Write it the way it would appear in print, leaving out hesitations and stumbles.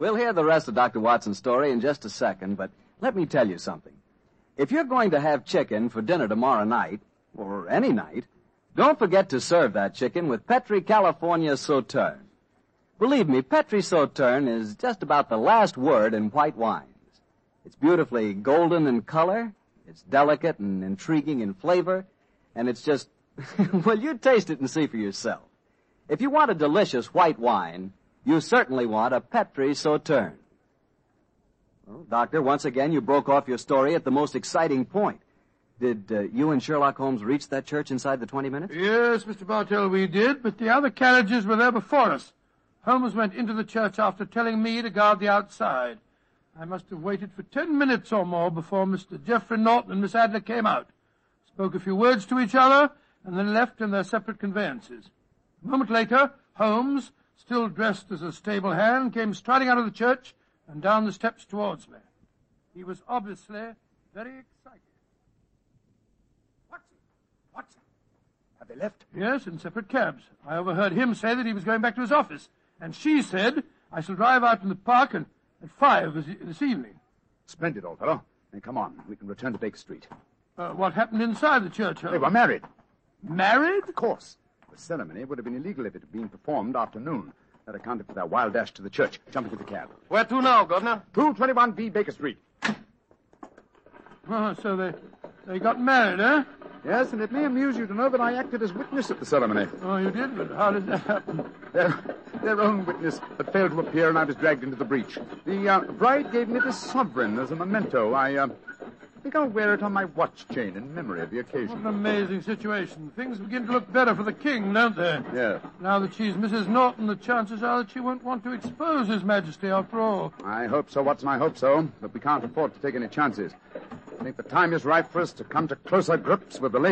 We'll hear the rest of Dr. Watson's story in just a second, but let me tell you something. If you're going to have chicken for dinner tomorrow night, or any night, don't forget to serve that chicken with Petri California Sauterne. Believe me, Petri Sauterne is just about the last word in white wines. It's beautifully golden in color, it's delicate and intriguing in flavor, and it's just, well, you taste it and see for yourself. If you want a delicious white wine, you certainly want a Petri Sauterne. Well, Doctor, once again, you broke off your story at the most exciting point. Did you and Sherlock Holmes reach that church inside the 20 minutes? Yes, Mr. Bartell, we did, but the other carriages were there before us. Holmes went into the church after telling me to guard the outside. I must have waited for 10 minutes or more before Mr. Geoffrey Norton and Miss Adler came out, spoke a few words to each other, and then left in their separate conveyances. A moment later, Holmes, still dressed as a stable hand, came striding out of the church and down the steps towards me. He was obviously very excited. Watson? Have they left? Yes, in separate cabs. I overheard him say that he was going back to his office, and she said, I shall drive out in the park at 5 this evening. Splendid, old fellow. Then come on. We can return to Baker Street. What happened inside the church, Holmes? They were married. Married? Of course. The ceremony would have been illegal if it had been performed after noon. That accounted for their wild dash to the church. Jump into the cab. Where to now, Governor? 221B Baker Street. Oh, so they got married, eh? Yes, and it may amuse you to know that I acted as witness at the ceremony. Oh, you did? But how did that happen? Their own witness had failed to appear, and I was dragged into the breach. The bride gave me this sovereign as a memento. I think I'll wear it on my watch chain in memory of the occasion. What an amazing situation. Things begin to look better for the king, don't they? Yes. Now that she's Mrs. Norton, the chances are that she won't want to expose His Majesty after all. I hope so, Watson, I hope so. But we can't afford to take any chances. I think the time is ripe for us to come to closer grips with the lady.